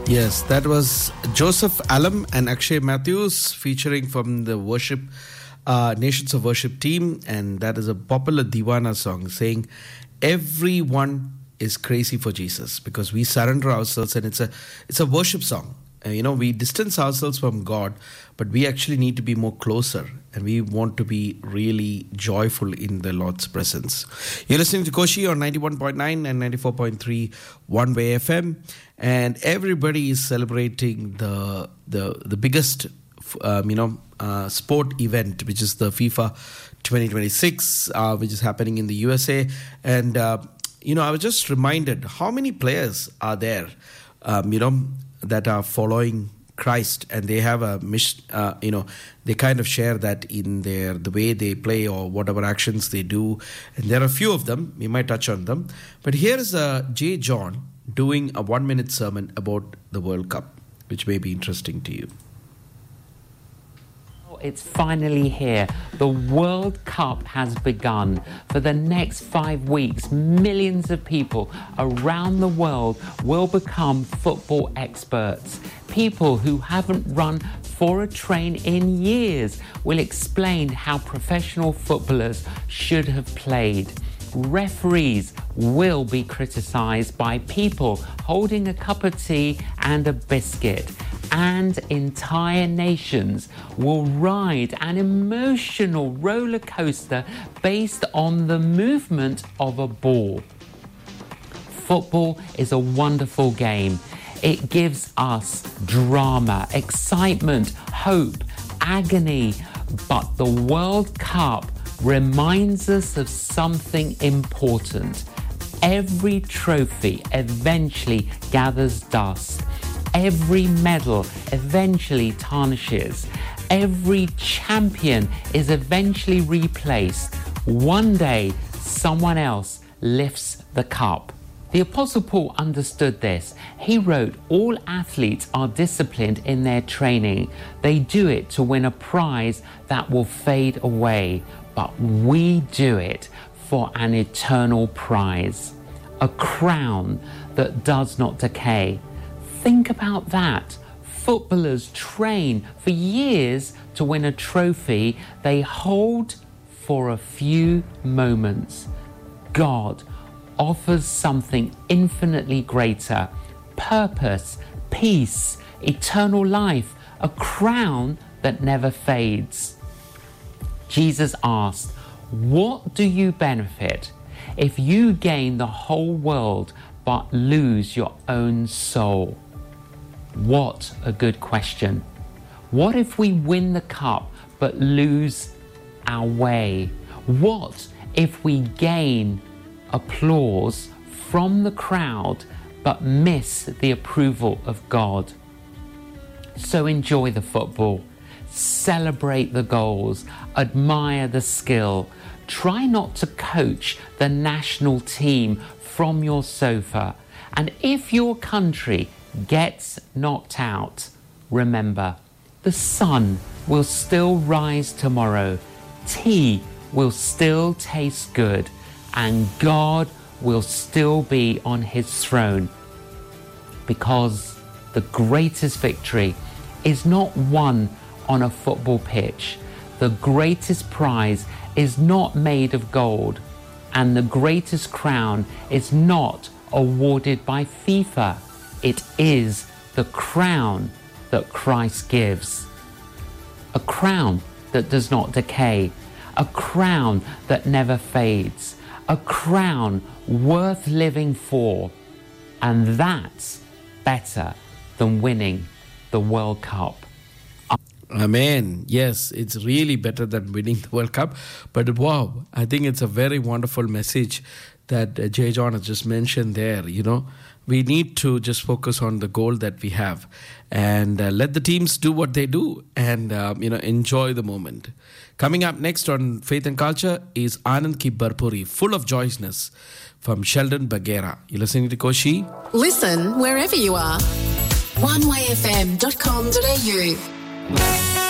Yes, that was Joseph Allam and Akshay Matthews featuring from the worship Nations of Worship team, and that is a popular Diwana song saying everyone is crazy for Jesus because we surrender ourselves, and it's a worship song. We distance ourselves from God, but we actually need to be more closer, and we want to be really joyful in the Lord's presence. You're listening to Koshi on 91.9 and 94.3 One Way FM, and everybody is celebrating the biggest sport event, which is the FIFA 2026, which is happening in the USA. And I was just reminded how many players are there, that are following Christ, and they have a mission. They kind of share that in the way they play or whatever actions they do. And there are a few of them. We might touch on them. But here is J. John doing a 1-minute sermon about the World Cup, which may be interesting to you. It's finally here. The World Cup has begun. For the next 5 weeks, millions of people around the world will become football experts. People who haven't run for a train in years will explain how professional footballers should have played. Referees will be criticised by people holding a cup of tea and a biscuit. And entire nations will ride an emotional roller coaster based on the movement of a ball. Football is a wonderful game. It gives us drama, excitement, hope, agony. But the World Cup reminds us of something important. Every trophy eventually gathers dust. Every medal eventually tarnishes. Every champion is eventually replaced. One day, someone else lifts the cup. The Apostle Paul understood this. He wrote, all athletes are disciplined in their training. They do it to win a prize that will fade away. But we do it for an eternal prize. A crown that does not decay. Think about that. Footballers train for years to win a trophy they hold for a few moments. God offers something infinitely greater: purpose, peace, eternal life, a crown that never fades. Jesus asked, what do you benefit if you gain the whole world but lose your own soul? What a good question. What if we win the cup but lose our way? What if we gain applause from the crowd but miss the approval of God? So enjoy the football, celebrate the goals, admire the skill. Try not to coach the national team from your sofa. And if your country gets knocked out, remember, the sun will still rise tomorrow, tea will still taste good, and God will still be on his throne. Because the greatest victory is not won on a football pitch. The greatest prize is not made of gold, and the greatest crown is not awarded by FIFA. It is the crown that Christ gives. A crown that does not decay. A crown that never fades. A crown worth living for. And that's better than winning the World Cup. Amen. Yes, it's really better than winning the World Cup. But wow, I think it's a very wonderful message that J. John has just mentioned there. We need to just focus on the goal that we have and let the teams do what they do and, enjoy the moment. Coming up next on Faith and Culture is Anand Ki Bharpuri, full of joyousness, from Sheldon Bagheera. You're listening to Koshi? Listen wherever you are. onewayfm.com.au